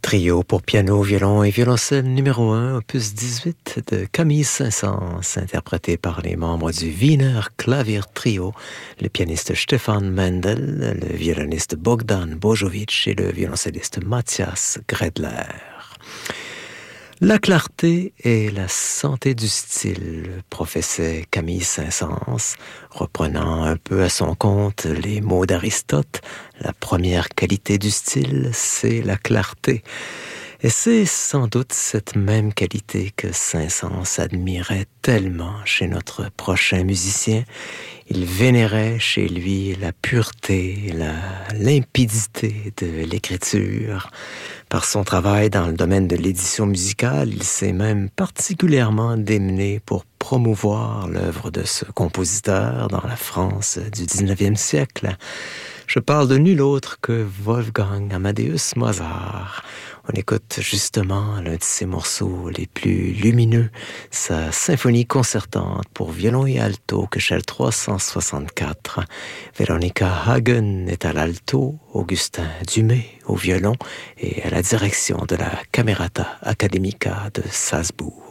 Trio pour piano, violon et violoncelle numéro 1, opus 18 de Camille Saint-Saëns, interprété par les membres du Wiener Klavier Trio, le pianiste Stefan Mendel, le violoniste Bogdan Bojovic et le violoncelliste Matthias Gredler. La clarté et la santé du style, professait Camille Saint-Saëns, reprenant un peu à son compte les mots d'Aristote. La première qualité du style, c'est la clarté. Et c'est sans doute cette même qualité que Saint-Saëns admirait tellement chez notre prochain musicien. Il vénérait chez lui la pureté, la limpidité de l'écriture. Par son travail dans le domaine de l'édition musicale, il s'est même particulièrement démené pour promouvoir l'œuvre de ce compositeur dans la France du 19e siècle. Je parle de nul autre que Wolfgang Amadeus Mozart. On écoute justement l'un de ses morceaux les plus lumineux, sa symphonie concertante pour violon et alto, Köchel 364. Veronika Hagen est à l'alto, Augustin Dumay au violon et à la direction de la Camerata Academica de Salzbourg.